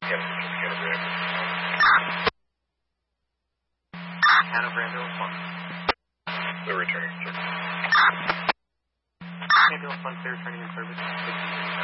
Hanover Ambulance 1. They're returning, sir. Ambulance 1, they're returning in service.